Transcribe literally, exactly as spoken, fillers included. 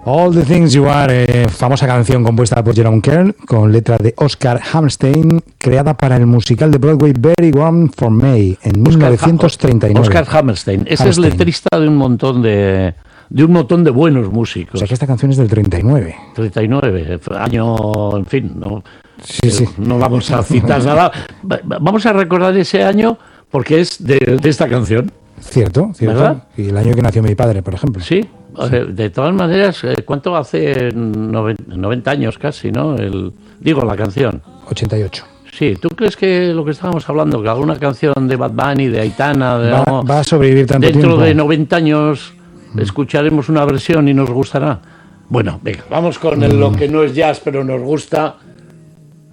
All the Things You Are, eh, famosa canción compuesta por Jerome Kern con letra de Oscar Hammerstein, creada para el musical de Broadway Very Warm for May en Oscar mil novecientos treinta y nueve. Oscar Hammerstein, ese Hammerstein. Es letrista de un montón de de un montón de buenos músicos. O sea que esta canción es del treinta y nueve. treinta y nueve, año, en fin, no, sí, sí. no vamos a citar nada. Vamos a recordar ese año porque es de, de esta canción. Cierto, cierto. ¿Verdad? Y el año que nació mi padre, por ejemplo. Sí, sí. De todas maneras, ¿cuánto hace? noventa años casi, ¿no? El, digo, la canción. ochenta y ocho. Sí, ¿tú crees que lo que estábamos hablando, que alguna canción de Bad Bunny, de Aitana, de va, algo, va a sobrevivir tanto dentro tiempo? Dentro de noventa años mm. escucharemos una versión y nos gustará? Bueno, venga, vamos con el, lo que no es jazz, pero nos gusta.